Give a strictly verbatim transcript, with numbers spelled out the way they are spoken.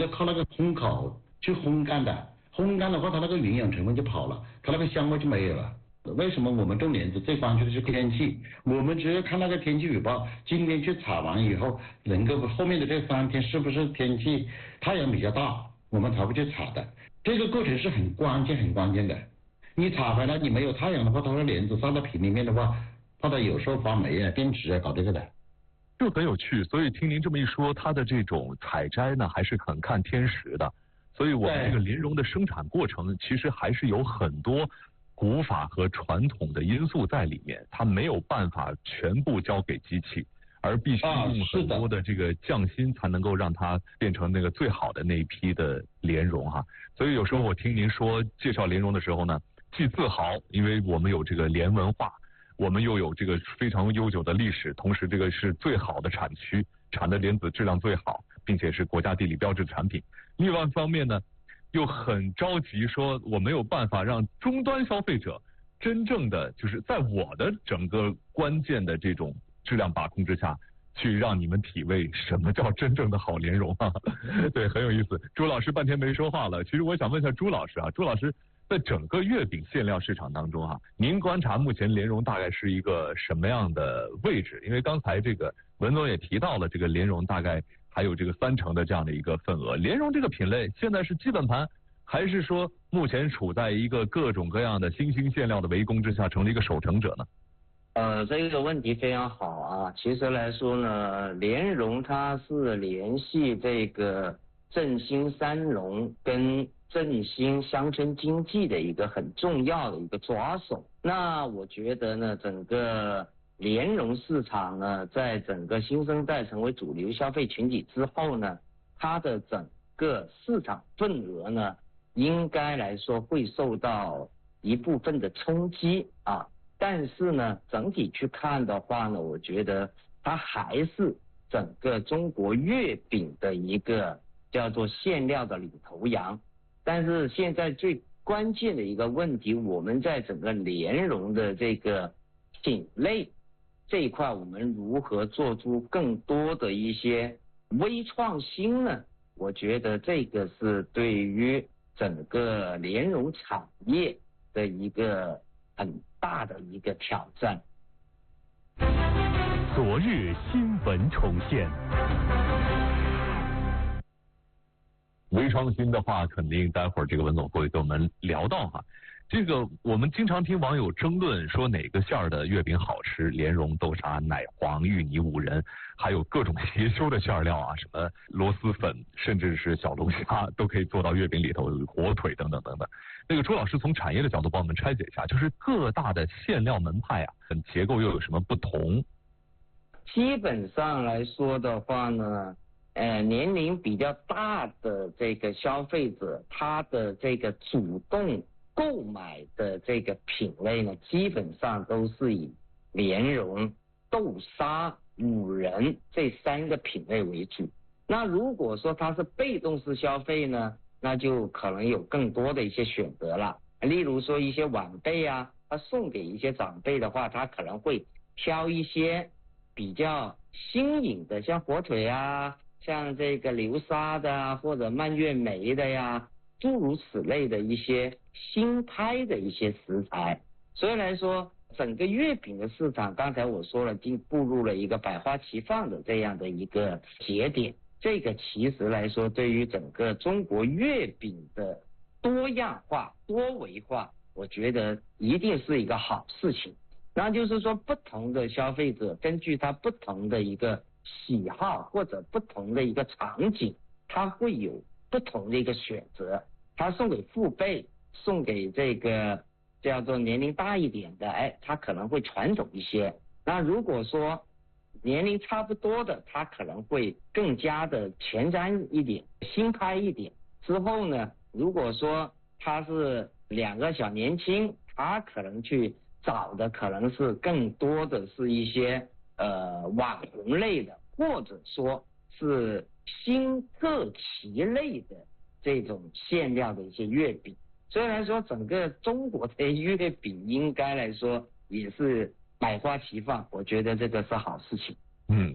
要靠那个烘烤去烘干的，烘干的话它那个营养成分就跑了，它那个香味就没有了。为什么我们种莲子最关注的是天气？我们只要看那个天气预报，今天去采完以后，能够后面的这三天是不是天气太阳比较大，我们才会去采的。这个过程是很关键很关键的。你采回来你没有太阳的话，它的莲子晒在瓶里面的话，它的有时候发霉啊、变质啊，搞这个的。 就很有趣，所以听您这么一说，它的这种采摘呢，还是很看天时的。所以我们这个莲蓉的生产过程，其实还是有很多古法和传统的因素在里面，它没有办法全部交给机器，而必须用很多的这个匠心，才能够让它变成那个最好的那一批的莲蓉哈。所以有时候我听您说介绍莲蓉的时候呢，既自豪，因为我们有这个莲文化。我们又有这个非常悠久的历史，同时这个是最好的产区，产的莲子质量最好，并且是国家地理标志产品。另外一方面呢，又很着急说我没有办法让终端消费者真正的就是在我的整个关键的这种质量把控之下，去让你们体味什么叫真正的好莲蓉啊。对，很有意思。朱老师半天没说话了，其实我想问一下朱老师啊，朱老师。在整个月饼馅料市场当中哈、啊，您观察目前莲蓉大概是一个什么样的位置？因为刚才这个文总也提到了，这个莲蓉大概还有这个三成的这样的一个份额。莲蓉这个品类现在是基本盘，还是说目前处在一个各种各样的新兴馅料的围攻之下，成了一个守成者呢？ 呃，这个问题非常好啊。其实来说呢，莲蓉它是联系这个振兴三农跟振兴乡村经济的一个很重要的一个抓手。那我觉得呢，整个莲蓉市场呢，在整个新生代成为主流消费群体之后呢，它的整个市场份额呢，应该来说会受到一部分的冲击啊。但是呢，整体去看的话呢，我觉得它还是整个中国月饼的一个叫做馅料的领头羊。但是现在最关键的一个问题，我们在整个莲蓉的这个品类这一块，我们如何做出更多的一些微创新呢？我觉得这个是对于整个莲蓉产业的一个很大的一个挑战。 昨日新闻重现。 微创新的话，肯定待会儿这个文总会跟我们聊到哈。这个我们经常听网友争论说哪个馅儿的月饼好吃，莲蓉、豆沙、奶黄、芋泥、五仁，还有各种邪修的馅料啊，什么螺蛳粉，甚至是小龙虾都可以做到月饼里头，火腿等等等等。那个朱老师从产业的角度帮我们拆解一下，就是各大的馅料门派啊，结构又有什么不同？ 基本上来说的话呢，呃，年龄比较大的这个消费者，他的这个主动购买的这个品类呢，基本上都是以莲蓉、豆沙、五仁这三个品类为主。那如果说他是被动式消费呢，那就可能有更多的一些选择了。例如说一些晚辈啊，他送给一些长辈的话，他可能会挑一些比较新颖的，像火腿啊，像这个流沙的啊，或者蔓越莓的呀，诸如此类的一些新派的一些食材。所以来说，整个月饼的市场，刚才我说了，进步入了一个百花齐放的这样的一个节点。这个其实来说，对于整个中国月饼的多样化、多维化，我觉得一定是一个好事情。那就是说，不同的消费者根据他不同的一个喜好或者不同的一个场景，他会有不同的一个选择。他送给父辈，送给这个叫做年龄大一点的，哎，他可能会传统一些。那如果说年龄差不多的，他可能会更加的前瞻一点，新派一点。之后呢，如果说他是两个小年轻，他可能去找的可能是更多的是一些呃网红类的，或者说是新特奇类的这种馅料的一些月饼。所以来说，整个中国的月饼应该来说也是百花齐放，我觉得这个是好事情。 嗯。